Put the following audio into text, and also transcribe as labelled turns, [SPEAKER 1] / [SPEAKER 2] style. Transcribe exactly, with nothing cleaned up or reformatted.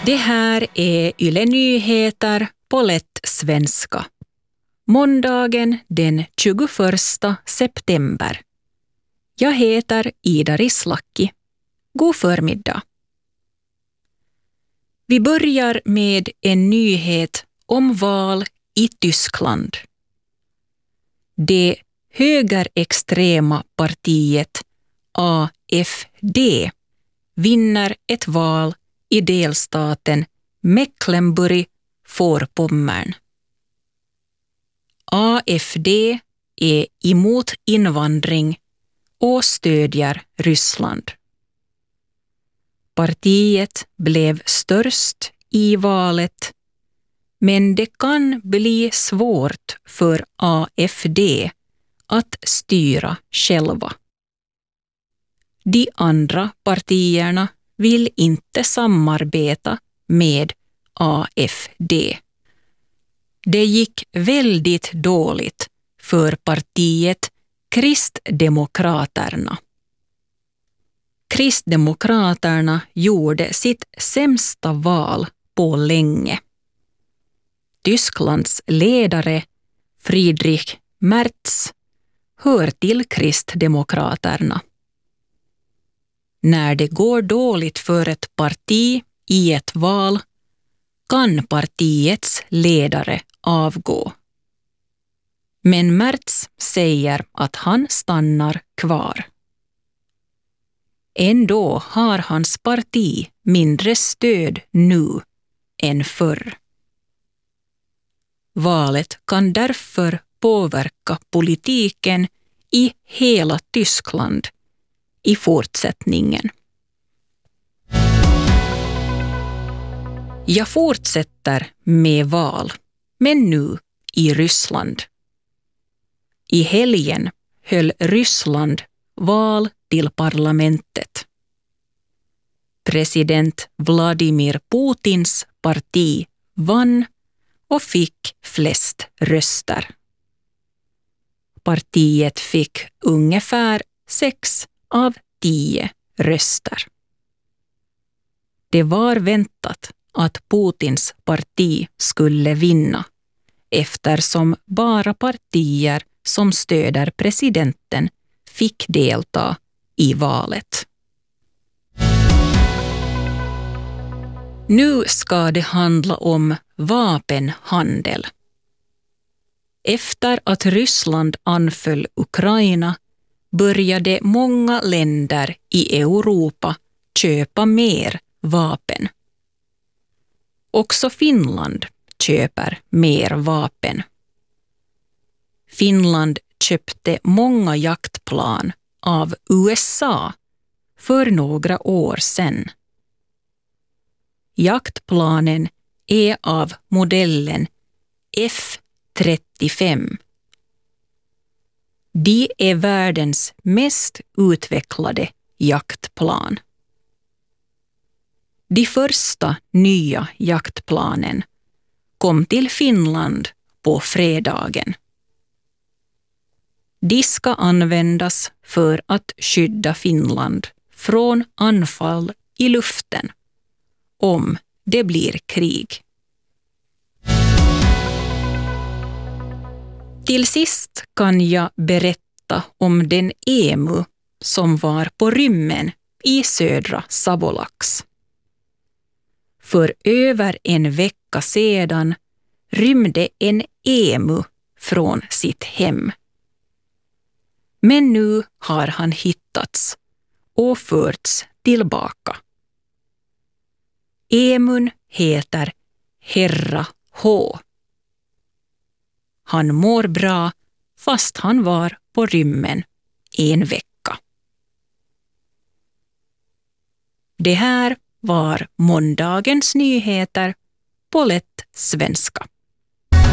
[SPEAKER 1] Det här är Yle Nyheter på lätt svenska. Måndagen den tjugoförsta september. Jag heter Ida Rislaki. God förmiddag. Vi börjar med en nyhet om val i Tyskland. Det högerextrema partiet A F D vinner ett val i delstaten Mecklenburg-Vorpommern. A F D är emot invandring och stödjer Ryssland. Partiet blev störst i valet, men det kan bli svårt för A F D att styra själva. De andra partierna vill inte samarbeta med A F D. Det gick väldigt dåligt för partiet Kristdemokraterna. Kristdemokraterna gjorde sitt sämsta val på länge. Tysklands ledare Friedrich Merz hör till Kristdemokraterna. När det går dåligt för ett parti i ett val kan partiets ledare avgå. Men Merz säger att han stannar kvar. Ändå har hans parti mindre stöd nu än förr. Valet kan därför påverka politiken i hela Tyskland i fortsättningen. Jag fortsätter med val, men nu i Ryssland. I helgen höll Ryssland val till parlamentet. President Vladimir Putins parti vann och fick flest röster. Partiet fick ungefär sex av tio röster. Det var väntat att Putins parti skulle vinna, eftersom bara partier som stöder presidenten fick delta i valet. Nu ska det handla om vapenhandel. Efter att Ryssland anföll Ukraina började många länder i Europa köpa mer vapen. Också Finland köper mer vapen. Finland köpte många jaktplan av U S A för några år sedan. Jaktplanen är av modellen F trettiofem. De är världens mest utvecklade jaktplan. De första nya jaktplanen kom till Finland på fredagen. De ska användas för att skydda Finland från anfall i luften om det blir krig. Till sist kan jag berätta om den emu som var på rymmen i södra Savolax. För över en vecka sedan rymde en emu från sitt hem. Men nu har han hittats och förts tillbaka. Emun heter Herra H. Han mår bra fast han var på rymmen en vecka. Det här var måndagens nyheter på lätt svenska.